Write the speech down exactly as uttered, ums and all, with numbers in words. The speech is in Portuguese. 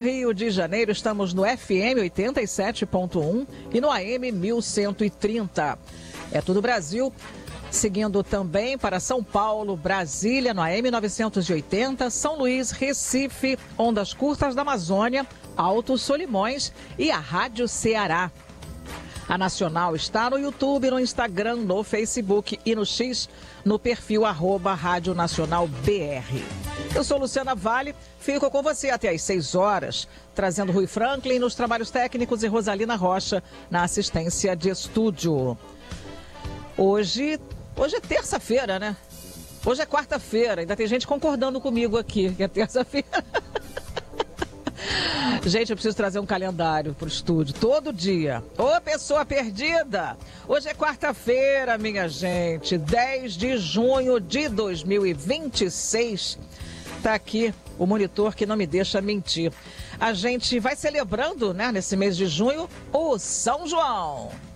Rio de Janeiro, estamos no F M oitenta e sete ponto um e no A M mil cento e trinta. É Tudo Brasil, seguindo também para São Paulo, Brasília, no A M novecentos e oitenta, São Luís, Recife, Ondas Curtas da Amazônia, Alto Solimões e a Rádio Ceará. A Nacional está no YouTube, no Instagram, no Facebook e no X, no perfil arroba Rádio Nacional B R. Eu sou Luciana Vale, fico com você até às seis horas, trazendo Rui Franklin nos trabalhos técnicos e Rosalina Rocha na assistência de estúdio. Hoje, hoje é terça-feira, né? Hoje é quarta-feira, ainda tem gente concordando comigo aqui, que é terça-feira. Gente, eu preciso trazer um calendário pro estúdio, todo dia. Ô, pessoa perdida! Hoje é quarta-feira, minha gente, dez de junho de dois mil e vinte e seis. Tá aqui o monitor que não me deixa mentir. A gente vai celebrando, né, nesse mês de junho, o São João.